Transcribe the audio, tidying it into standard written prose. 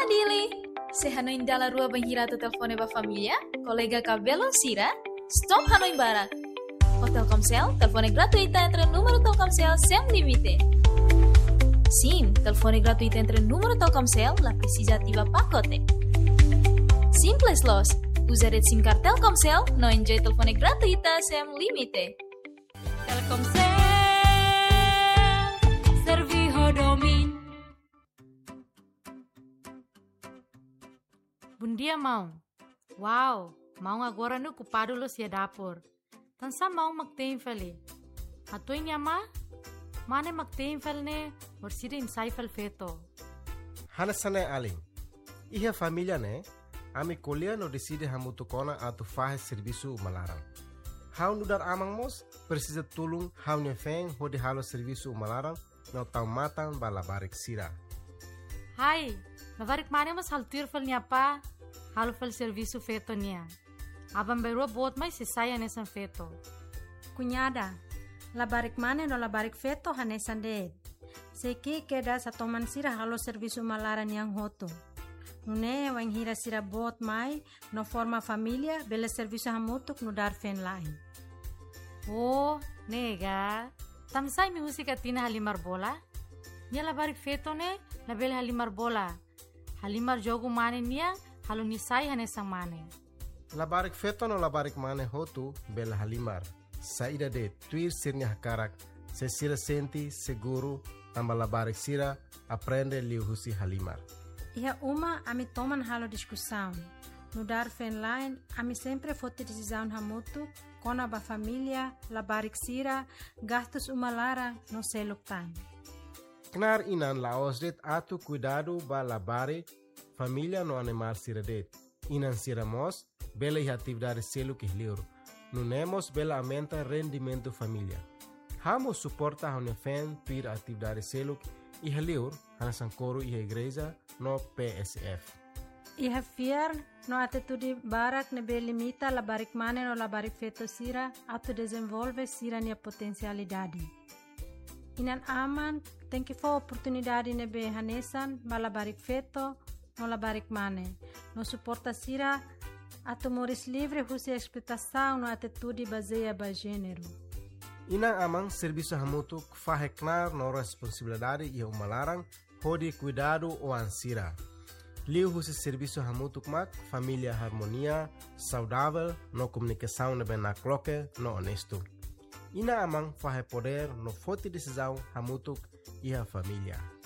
Dili, se Hanoi dalla rua banhirato telefone ba família, colega cabelo Sira, stop Hanoi Barak. O Telkomsel, telefone gratuita entre número Telkomsel sem limite. Sim, telefone gratuito entre número Telkomsel, la precisa ativa pacote. Simples los, usa rede SIM card Telkomsel, no enjoy telefone gratuita sem limite. Telkomsel, serviço domin. Bom dia, Mau. Wow, Mau agora no ocupado lo sia dapur. Tansa Mau magtein fali. Atoy niya ma? Mane magtein fal ne, morsida insay fal feto. Hanasane aling. Iha família ne, ami kolia no decide hamutukona atu fahe serviço malarang. Hau nudar amang mos, precisa tulung hau nefeng hodi halo serviço malarang no tau matang balabarik sira. Hai, labarik mane mas haltir fal niya pa, halo fal serviço feto niya. Abang berua bot mai sisaya nesan feto. Cunhada, labarik mane no labarik feto hanesan de. Seki keda sa toman sira halo serviço malaran yang hoto. Nune wang hira sira bot mai no forma família bela serviço hamutuk no dar fen lain. Oh, nega. Tamsay mi musika tina halimar bola? Nia labarik feto ne, label halimar bola. Halimar jogo mane nia, halo nisay hanesang mane. Labarik feto no labarik mane hotu bela halimar. Saída de tuir sirnya hakarak, se sira senti seguro, tamba labarik sira, aprende liu husi halimar. Iha uma ami toman halo discussão. No dar fen line, ami sempre fote decisão hamutu, kona ba família, labarik sira, gastos umalara no seluk time. Knar inan laosdet atu cuidado ba labare, família no animar sira det. Inan sira mos, bela iha atividade seluk ihliur. Nunemos bela aumenta rendimento família. Hamo suporta hone fen tuir atividade seluk ihliur, hanasan coro iha igreja no PSF. Iha fiar no atitude barak nebe limita labarik mane no labarik feto sira atu desenvolve sira nia potencialidade. Inan aman tem que for oportunidade nebe hanesan ba labarik feto no labarik mane. No suporta sira atu moris livre husi explotação no atitude baseia ba gênero. Inang amang serviço hamutuk faheknar no responsabilidade e umalarang hodi cuidado o ansira. Liu husi serviço hamutuk mak família harmonia, saudável, no comunicação na benakloke, no honesto. Ina amang fahe poder no forte decisão hamutuk e a família.